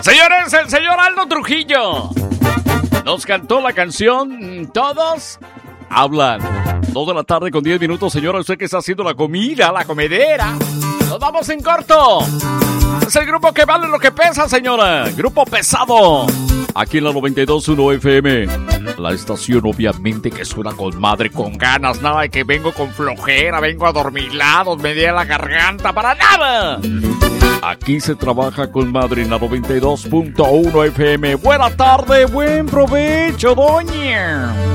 Señores, el señor Aldo Trujillo nos cantó la canción Todos Hablan. 2 de la tarde con 10 minutos, señora. Usted que está haciendo la comida, la comedera. Nos vamos en corto. Es el grupo que vale lo que pesa, señora. Grupo pesado. Aquí en la 92.1 FM. La estación obviamente que suena con madre, con ganas. Nada de que vengo con flojera, vengo adormilado, me duele la garganta, para nada. Aquí se trabaja con madre en la 92.1 FM. Buena tarde, buen provecho, doña.